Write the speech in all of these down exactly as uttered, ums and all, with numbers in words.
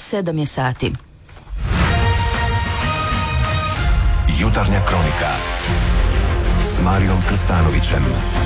sedam je sati. Jutarnja kronika s Marijom Krstanovićem.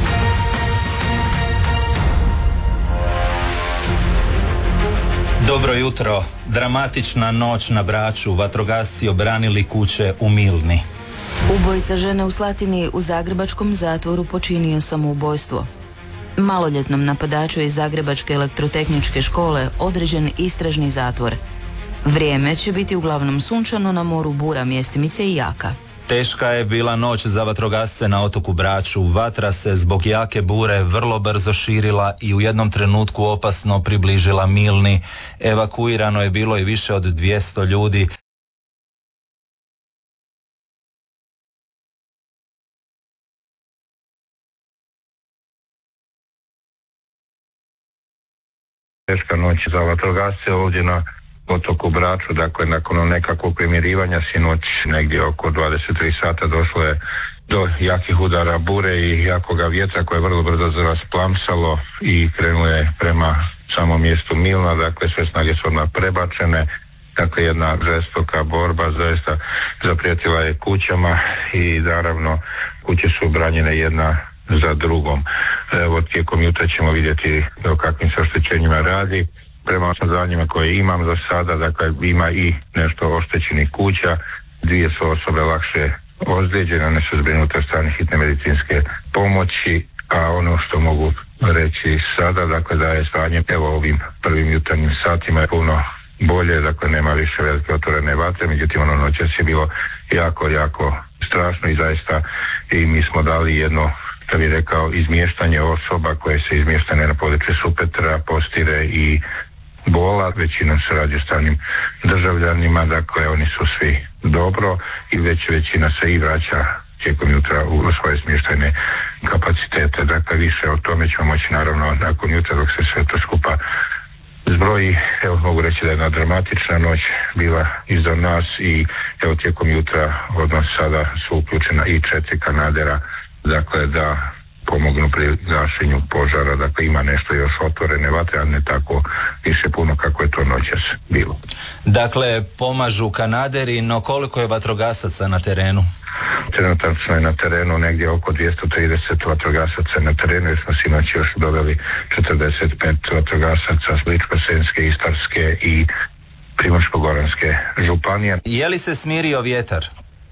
Dobro jutro. Dramatična noć na Braču. Vatrogasci obranili kuće u Milni. Ubojica žene u Slatini u zagrebačkom zatvoru počinio samoubojstvo. Maloljetnom napadaču iz Zagrebačke elektrotehničke škole određen istražni zatvor. Vrijeme će biti uglavnom sunčano, na moru bura, mjestimice i jaka. Teška je bila noć za vatrogasce na otoku Braču. Vatra se zbog jake bure vrlo brzo širila i u jednom trenutku opasno približila Milni. Evakuirano je bilo i više od dvjesto ljudi. Teška noć za vatrogasce ovdje na otoku Braču, dakle nakon nekakvog primirivanja sinoć negdje oko dvadeset tri sata došlo je do jakih udara bure i jakoga vjetra koje je vrlo brzo rasplamsalo i krenulo je prema samom mjestu Milna, dakle sve snage su odmah prebačene, dakle jedna žestoka borba zaista zaprijetila je kućama i naravno kuće su branjene jedna za drugom. Evo, tijekom jutra ćemo vidjeti o kakvim se oštećenjima radi. Prema saznanjima koje imam za sada, dakle ima i nešto oštećenih kuća, dvije su osobe lakše ozlijeđene, one su zbrinute od strane hitne medicinske pomoći, a ono što mogu reći sada, dakle da je stanje evo ovim prvim jutarnjim satima je puno bolje, dakle nema više velike otvorene vatre, međutim ono noćas je bilo jako, jako strašno i zaista i mi smo dali jedno, da bih rekao, izmještanje osoba koje se izmještane na području Supetra, Postire i Bola, većinom se radi o stranim državljanima, dakle oni su svi dobro i već većina se i vraća tijekom jutra u svoje smještajne kapacitete, dakle više o tome ćemo moći naravno nakon jutra dok se sve to skupa zbroji. Evo mogu reći da je jedna dramatična noć bila iza nas i evo tijekom jutra odmah sada su uključena i četiri kanadera, dakle da pomognu pri gašenju požara, dakle ima nešto još otvorene vatre, a ne tako više puno kako je to noćas bilo. Dakle, pomažu kanaderi, no koliko je vatrogasaca na terenu? Trenutačno je na terenu negdje oko dvjesto trideset vatrogasaca na terenu, jer smo sinoć još dodali četrdeset pet vatrogasaca s Ličko-senjske, Istarske i Primorsko-goranske županije. Je li se smirio vjetar?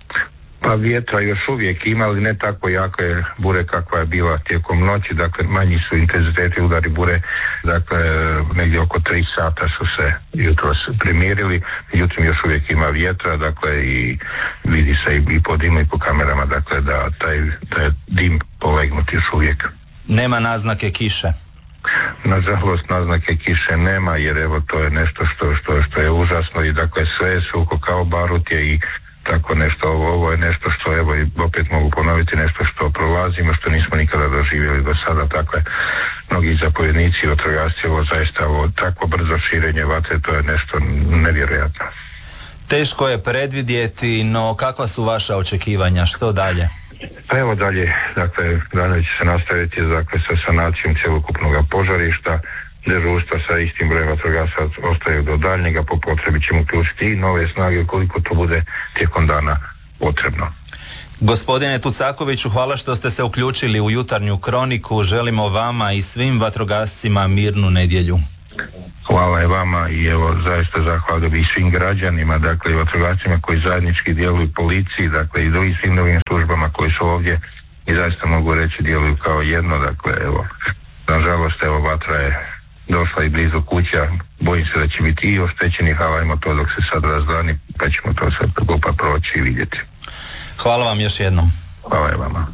Pa vjetra još uvijek ima, ali ne tako jake bure kakva je bila tijekom noći, dakle manji su intenziteti udari bure, dakle negdje oko tri sata su se jutros primirili, međutim još uvijek ima vjetra, dakle i vidi se i po dimu i po kamerama, dakle da taj, taj dim polegnut još uvijek. Nema naznake kiše? Nažalost naznake kiše nema, jer evo to je nešto što, što, što je užasno i dakle sve je suho kao barutje i tako nešto, ovo, ovo je nešto što, evo i opet mogu ponoviti, nešto što prolazimo, što nismo nikada doživjeli do sada, dakle mnogi zapovjednici i vatrogasci, ovo zaista ovo takvo brzo širenje vatre, to je nešto nevjerojatno. Teško je predvidjeti, no kakva su vaša očekivanja, što dalje? Pa evo dalje, dakle dalje će se nastaviti dakle sa sanacijom cjelokupnog požarišta, dežurstva sa istim brojem vatrogasaca ostaju do daljnjega, po potrebi ćemo uključiti i nove snage ukoliko to bude tijekom dana potrebno. Gospodine Tucakoviću, hvala što ste se uključili u jutarnju kroniku, želimo vama i svim vatrogascima mirnu nedjelju. Hvala i vama i evo zaista zahvalio bih svim građanima, dakle i vatrogascima koji zajednički djeluju, policiji, dakle i drugim svim drugim službama koji su ovdje i zaista mogu reći djeluju kao jedno, dakle evo nažalost evo vatra je došla i blizu kuća, bojim se da će biti i oštećenih, ali ajmo to dok se sad razdani, pa ćemo to sve skupa proći i vidjeti. Hvala vam još jednom. Hvala i vama.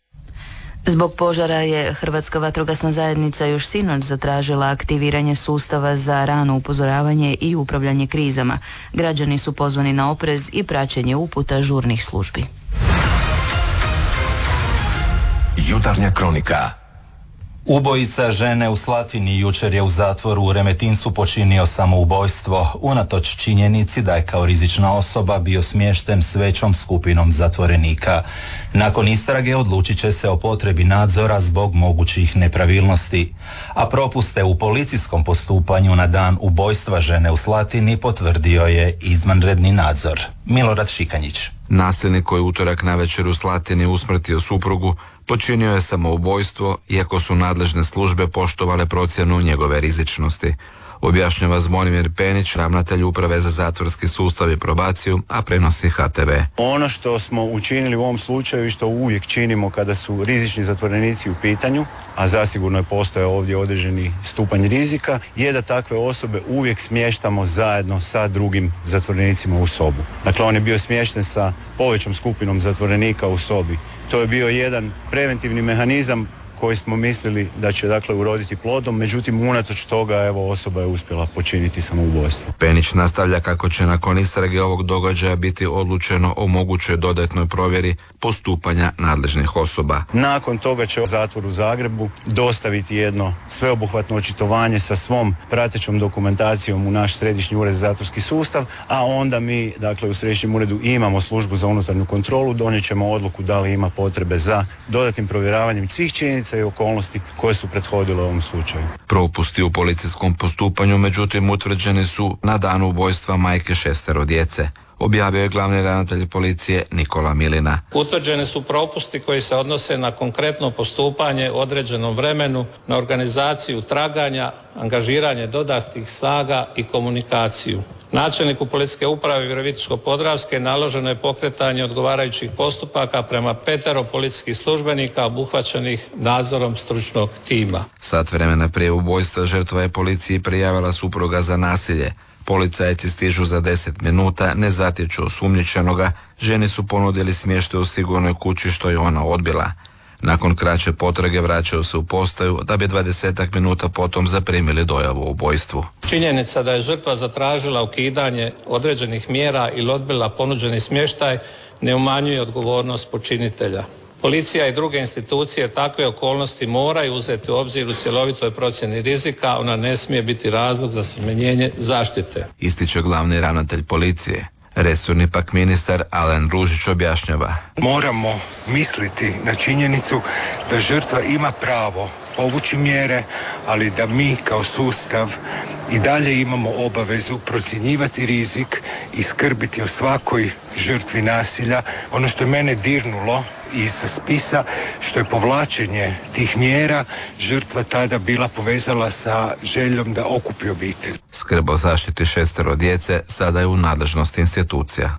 Zbog požara je Hrvatska vatrogasna zajednica još sinoć zatražila aktiviranje sustava za rano upozoravanje i upravljanje krizama. Građani su pozvani na oprez i praćenje uputa žurnih službi. Jutarnja kronika Ubojica žene u Slatini jučer je u zatvoru u Remetincu počinio samoubojstvo, unatoč činjenici da je kao rizična osoba bio smješten s većom skupinom zatvorenika. Nakon istrage odlučit će se o potrebi nadzora zbog mogućih nepravilnosti, a propuste u policijskom postupanju na dan ubojstva žene u Slatini potvrdio je izvanredni nadzor. Milorad Šikanjić. Nasilnik koji utorak navečer u Slatini usmrtio suprugu počinio je samoubojstvo, iako su nadležne službe poštovale procjenu njegove rizičnosti. Objašnjava Zvonimir Penić, ravnatelj Uprave za zatvorski sustav i probaciju, a prenosi H T V. Ono što smo učinili u ovom slučaju i što uvijek činimo kada su rizični zatvorenici u pitanju, a zasigurno je postojao ovdje određeni stupanj rizika, je da takve osobe uvijek smještamo zajedno sa drugim zatvorenicima u sobu. Dakle, on je bio smješten sa povećom skupinom zatvorenika u sobi. To je bio jedan preventivni mehanizam koji smo mislili da će dakle uroditi plodom, međutim unatoč toga evo osoba je uspjela počiniti samoubojstvo. Penić nastavlja kako će nakon istrage ovog događaja biti odlučeno o mogućoj dodatnoj provjeri postupanja nadležnih osoba. Nakon toga će zatvor u Zagrebu dostaviti jedno sveobuhvatno očitovanje sa svom pratećom dokumentacijom u naš središnji ured za zatvorski sustav, a onda mi dakle u središnjem uredu imamo službu za unutarnju kontrolu, donijet ćemo odluku da li ima potrebe za dodatnim provjeravanjem svih činjenica i okolnosti koje su prethodile ovom slučaju. Propusti u policijskom postupanju međutim utvrđeni su na danu ubojstva majke šestero djece. Objavio je glavni ravnatelj policije Nikola Milina. Utvrđeni su propusti koji se odnose na konkretno postupanje u određenom vremenu, na organizaciju traganja, angažiranje dodatnih snaga i komunikaciju. Načelniku policijske uprave Virovitičko-podravske naloženo je pokretanje odgovarajućih postupaka prema petero policijskih službenika obuhvaćenih nadzorom stručnog tima. Sat vremena prije ubojstva žrtva je policiji prijavila supruga za nasilje. Policajci stižu za deset minuta, ne zatječu osumnjičenoga, ženi su ponudili smještaj u sigurnoj kući što je ona odbila. Nakon kraće potrage vraćaju se u postaju da bi dvadesetak minuta potom zaprimili dojavu o ubojstvu. Činjenica da je žrtva zatražila ukidanje određenih mjera ili odbila ponuđeni smještaj ne umanjuje odgovornost počinitelja. Policija i druge institucije takve okolnosti moraju uzeti u obzir u cjelovitoj procjeni rizika, ona ne smije biti razlog za smanjenje zaštite. Ističe glavni ravnatelj policije. Resorni pak ministar Alen Ružić objašnjava. Moramo misliti na činjenicu da žrtva ima pravo povući mjere, ali da mi kao sustav i dalje imamo obavezu procjenjivati rizik i skrbiti o svakoj žrtvi nasilja. Ono što je mene dirnulo iz spisa, što je povlačenje tih mjera, žrtva tada bila povezala sa željom da okupi obitelj. Skrb o zaštiti šestero djece sada je u nadležnosti institucija.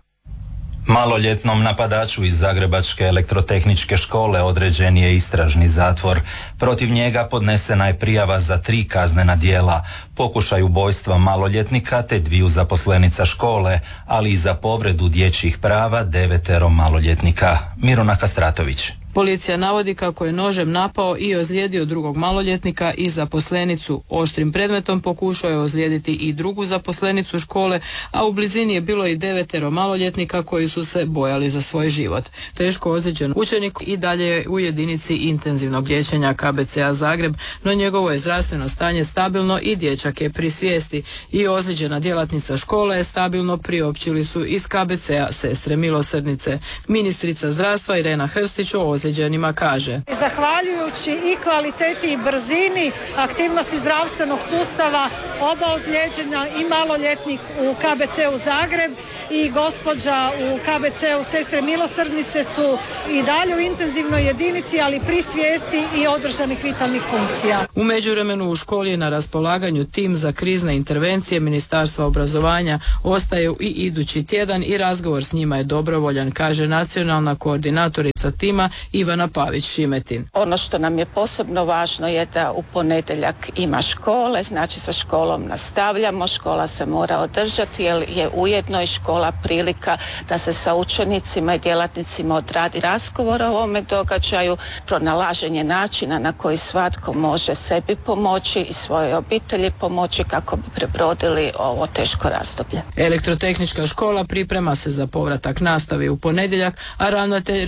Maloljetnom napadaču iz Zagrebačke elektrotehničke škole određen je istražni zatvor. Protiv njega podnesena je prijava za tri kaznena djela, pokušaj ubojstva maloljetnika te dviju zaposlenica škole, ali i za povredu dječjih prava devetero maloljetnika. Miruna Kastratović. Policija navodi kako je nožem napao i ozlijedio drugog maloljetnika i zaposlenicu. Oštrim predmetom pokušao je ozlijediti i drugu zaposlenicu škole, a u blizini je bilo i devetero maloljetnika koji su se bojali za svoj život. Teško ozlijeđen učenik i dalje je u jedinici intenzivnog liječenja K B C A Zagreb, no njegovo je zdravstveno stanje stabilno i dječak je pri svijesti. I ozlijeđena djelatnica škole je stabilno, priopćili su iz K B C A Sestre milosrdnice. Ministrica zdravstva Irena Hrstić o ozlijeđenima kaže. Zahvaljujući i kvaliteti i brzini aktivnosti zdravstvenog sustava, oba ozlijeđena i maloljetnik u K B C U Zagreb i gospođa u K B C U Sestre milosrdnice su i dalje u intenzivnoj jedinici, ali pri svijesti i održanih vitalnih funkcija. U međuvremenu u školi je na raspolaganju tim za krizne intervencije Ministarstva obrazovanja. Ostaju i idući tjedan i razgovor s njima je dobrovoljan, kaže nacionalna koordinatorica tima Ivana Pavić-Šimetin. Ono što nam je posebno važno je da u ponedjeljak ima škole, znači sa školom nastavljamo, škola se mora održati jer je ujedno i škola prilika da se sa učenicima i djelatnicima odradi razgovor o ovome događaju, pronalaženje načina na koji svatko može sebi pomoći i svojoj obitelji pomoći kako bi prebrodili ovo teško razdoblje. Elektrotehnička škola priprema se za povratak nastavi u ponedjeljak, a ravnatelj Renato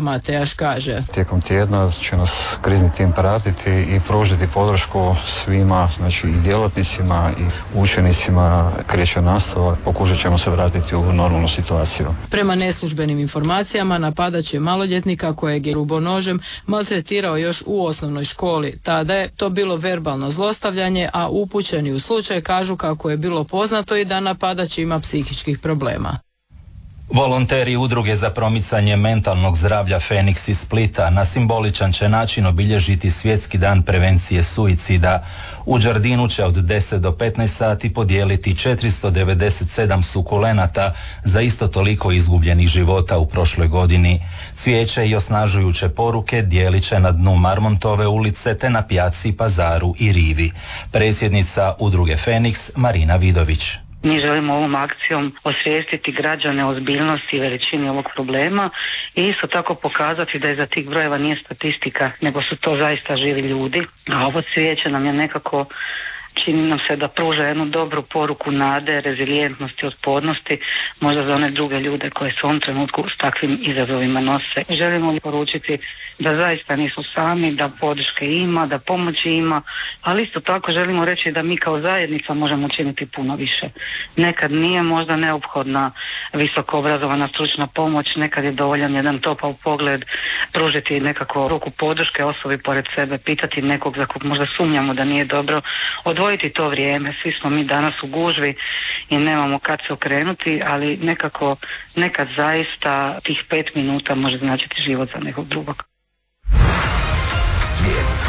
što Matejaš kaže. Tijekom tjedna će nas krizni tim pratiti i pružiti podršku svima, znači i djelatnicima i učenicima, kreće nastava, pokušat ćemo se vratiti u normalnu situaciju. Prema neslužbenim informacijama napadač je maloljetnika kojeg je rubonožem maltretirao još u osnovnoj školi. Tada je to bilo verbalno zlostavljanje, a upućeni u slučaj kažu kako je bilo poznato i da napadač ima psihičkih problema. Volonteri udruge za promicanje mentalnog zdravlja Feniks iz Splita na simboličan će način obilježiti svjetski dan prevencije suicida. U Đardinu će od deset do petnaest sati podijeliti četiristo devedeset sedam sukulenata za isto toliko izgubljenih života u prošloj godini. Cvijeće i osnažujuće poruke dijelit će na dnu Marmontove ulice te na Pjaci, Pazaru i Rivi. Predsjednica udruge Feniks Marina Vidović. Mi želimo ovom akcijom osvijestiti građane o ozbiljnosti i veličini ovog problema i isto tako pokazati da iza tih brojeva nije statistika, nego su to zaista živi ljudi. A ovo cvijeće nam je nekako, čini nam se da pruža jednu dobru poruku nade, rezilijentnosti, otpornosti, možda za one druge ljude koje se u ovom trenutku s takvim izazovima nose. Želimo poručiti da zaista nisu sami, da podrške ima, da pomoći ima, ali isto tako želimo reći da mi kao zajednica možemo učiniti puno više. Nekad nije možda neophodna visoko obrazovana stručna pomoć, nekad je dovoljan jedan topao pogled, pružiti nekako ruku podrške osobi pored sebe, pitati nekog za kog možda sumnjamo da nije dobro, odvojiti to vrijeme. Svi smo mi danas u gužvi i nemamo kad se okrenuti, ali nekako nekad zaista tih pet minuta može značiti život za nekog drugog. Svijet.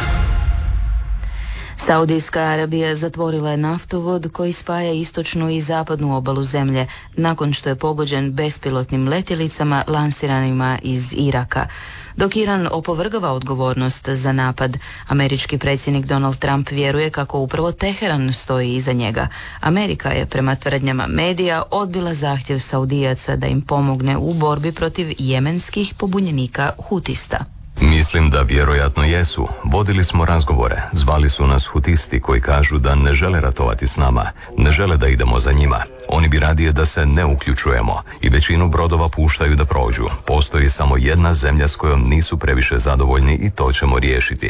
Saudijska Arabija zatvorila je naftovod koji spaja istočnu i zapadnu obalu zemlje nakon što je pogođen bespilotnim letjelicama lansiranima iz Iraka. Dok Iran opovrgava odgovornost za napad, američki predsjednik Donald Trump vjeruje kako upravo Teheran stoji iza njega. Amerika je prema tvrdnjama medija odbila zahtjev Saudijaca da im pomogne u borbi protiv jemenskih pobunjenika Hutista. Mislim da vjerojatno jesu. Vodili smo razgovore. Zvali su nas Hutisti koji kažu da ne žele ratovati s nama. Ne žele da idemo za njima. Oni bi radije da se ne uključujemo i većinu brodova puštaju da prođu. Postoji samo jedna zemlja s kojom nisu previše zadovoljni i to ćemo riješiti.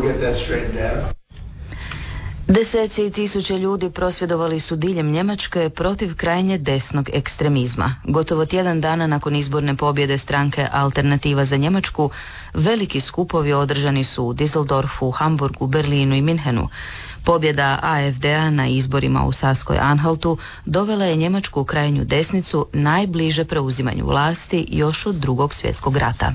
Deseci tisuća ljudi prosvjedovali su diljem Njemačke protiv krajnje desnog ekstremizma. Gotovo tjedan dana nakon izborne pobjede stranke Alternativa za Njemačku, veliki skupovi održani su u Düsseldorfu, Hamburgu, Berlinu i Minhenu. Pobjeda A F D-a na izborima u Saskoj-Anhaltu dovela je njemačku krajnju desnicu najbliže preuzimanju vlasti još od Drugog svjetskog rata.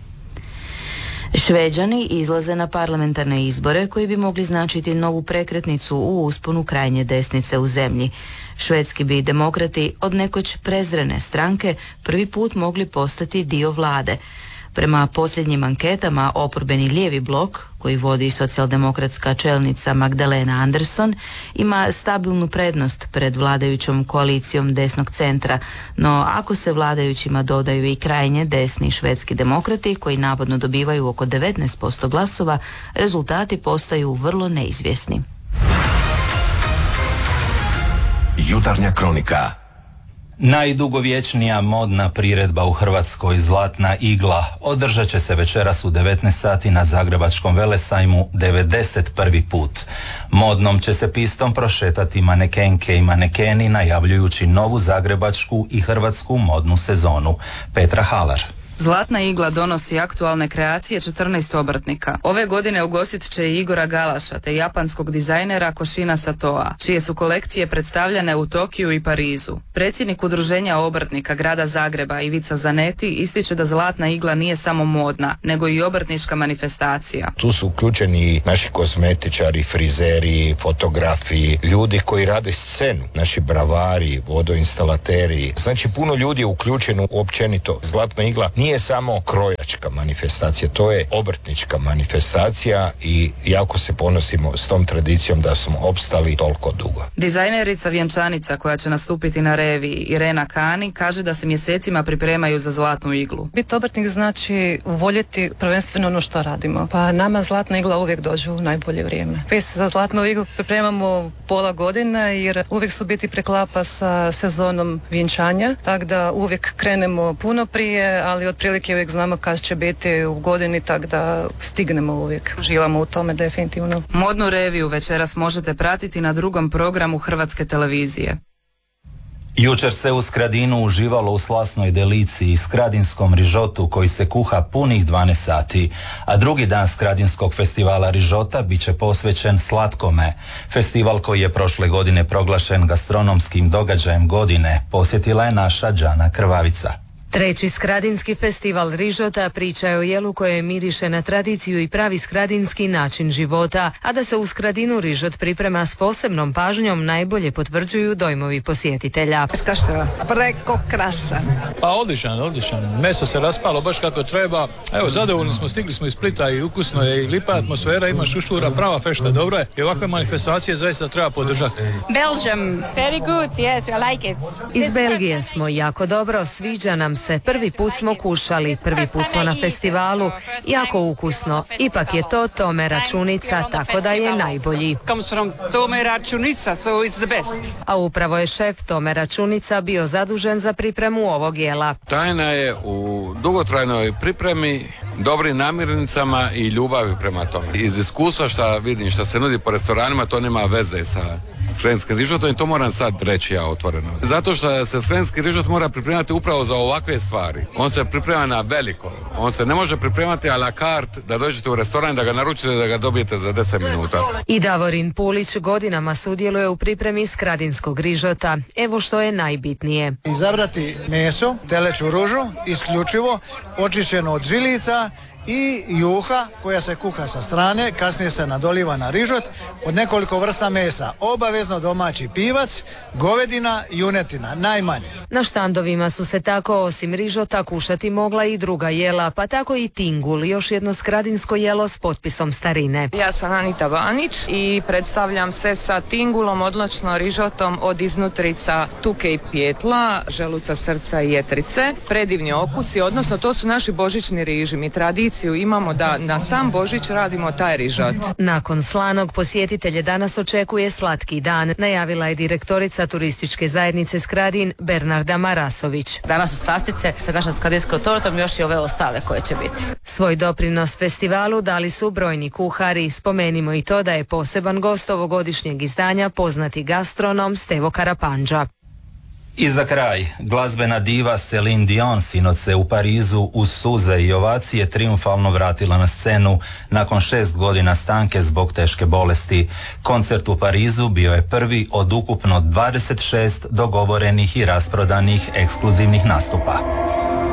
Šveđani izlaze na parlamentarne izbore koji bi mogli značiti novu prekretnicu u usponu krajnje desnice u zemlji. Švedski bi demokrati od nekoć prezrene stranke prvi put mogli postati dio vlade. Prema posljednjim anketama, oporbeni lijevi blok, koji vodi socijaldemokratska čelnica Magdalena Andersson, ima stabilnu prednost pred vladajućom koalicijom desnog centra, no ako se vladajućima dodaju i krajnje desni švedski demokrati, koji navodno dobivaju oko devetnaest posto glasova, rezultati postaju vrlo neizvjesni. Jutarnja kronika. Najdugovječnija modna priredba u Hrvatskoj, Zlatna igla, održat će se večeras u devetnaest sati na Zagrebačkom velesajmu devedeset prvi put. Modnom će se pistom prošetati manekenke i manekeni najavljujući novu zagrebačku i hrvatsku modnu sezonu. Petra Halar. Zlatna igla donosi aktualne kreacije četrnaest obrtnika. Ove godine ugostit će i Igora Galaša te japanskog dizajnera Koshina Satoa, čije su kolekcije predstavljane u Tokiju i Parizu. Predsjednik udruženja obrtnika grada Zagreba Ivica Zaneti ističe da Zlatna igla nije samo modna, nego i obrtnička manifestacija. Tu su uključeni naši kozmetičari, frizeri, fotografi, ljudi koji rade scenu, naši bravari, vodoinstalateri. Znači puno ljudi je uključeno općenito. Zlatna igla nije samo krojačka manifestacija, to je obrtnička manifestacija i jako se ponosimo s tom tradicijom da smo opstali toliko dugo. Dizajnerica vjenčanica koja će nastupiti na reviji, Irena Kani, kaže da se mjesecima pripremaju za Zlatnu iglu. Biti obrtnik znači voljeti prvenstveno ono što radimo. Pa nama Zlatna igla uvijek dođe u najbolje vrijeme. Pes za Zlatnu iglu pripremamo pola godina jer uvijek su biti preklapa sa sezonom vjenčanja, tako da uvijek krenemo puno prije, ali od otprilike uvijek znamo kad će biti u godini, tako da stignemo uvijek. Živamo u tome definitivno. Modnu reviju večeras možete pratiti na drugom programu Hrvatske televizije. Jučer se u Skradinu uživalo u slasnoj deliciji, skradinskom rižotu koji se kuha punih dvanaest sati, a drugi dan Skradinskog festivala rižota bit će posvećen slatkome. Festival koji je prošle godine proglašen gastronomskim događajem godine posjetila je naša Đana Krvavica. Treći Skradinski festival rižota priča je o jelu koje miriše na tradiciju i pravi skradinski način života, a da se u Skradinu rižot priprema s posebnom pažnjom najbolje potvrđuju dojmovi posjetitelja. Preko krasan. Pa odličan, odličan. Meso se raspalo baš kako treba. Evo, zadovoljni smo, stigli smo iz Splita i ukusno je i lipa atmosfera, ima šušura, prava fešta, dobro je. I ovakve manifestacije zaista treba podržati. Belgium, very good, yes, I like it. Iz Belgije smo, jako dobro, sviđa nam se. Prvi put smo kušali, prvi put smo na festivalu, jako ukusno. Ipak je to Tome Računica, tako da je najbolji. Tome Računica, so it's the best. A upravo je šef Tome Računica bio zadužen za pripremu ovog jela. Tajna je u dugotrajnoj pripremi, dobrim namirnicama i ljubavi prema tome. Iz iskustva što vidim, što se nudi po restoranima, to nema veze sa skradinskim rižotom i to moram sad reći ja otvoreno. Zato što se skradinski rižot mora pripremati upravo za ovakve stvari. On se priprema na veliko. On se ne može pripremati a la carte da dođete u restoran, da ga naručite, da ga dobijete za deset minuta. I Davorin Pulić godinama sudjeluje u pripremi skradinskog rižota. Evo što je najbitnije. Izabrati meso, teleću ružu, isključivo, očišćeno od žilica, i juha koja se kuha sa strane, kasnije se nadoliva na rižot od nekoliko vrsta mesa. Obavezno domaći pivac, govedina, junetina, najmanje. Na štandovima su se tako osim rižota kušati mogla i druga jela, pa tako i tingul, još jedno skradinsko jelo s potpisom starine. Ja sam Anita Banić i predstavljam se sa tingulom, odlično rižotom od iznutrica tuke i pijetla, želuca, srca i jetrice. Predivni okusi, odnosno to su naši božićni riži. Mi tradiciju imamo da na sam Božić radimo taj rižot. Nakon slanog posjetitelje danas očekuje slatki dan, najavila je direktorica turističke zajednice Skradin Bernarda Marasović. Danas su slastice sa našom skradinskom tortom, još i ove ostale koje će biti. Svoj doprinos festivalu dali su brojni kuhari. Spomenimo i to da je poseban gost ovogodišnjeg izdanja poznati gastronom Stevo Karapandža. I za kraj, glazbena diva Celine Dion sinoć se u Parizu uz suze i ovacije triumfalno vratila na scenu nakon šest godina stanke zbog teške bolesti. Koncert u Parizu bio je prvi od ukupno dvadeset šest dogovorenih i rasprodanih ekskluzivnih nastupa.